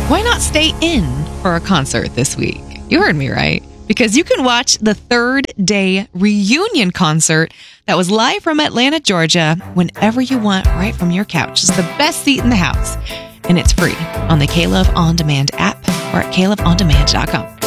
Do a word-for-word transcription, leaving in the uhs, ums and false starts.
why not stay in for a concert this week? You heard me right. Because you can watch the third day reunion concert that was live from Atlanta, Georgia, whenever you want, right from your couch. It's the best seat in the house. And it's free on the K-Love On Demand app or at K Love On Demand dot com.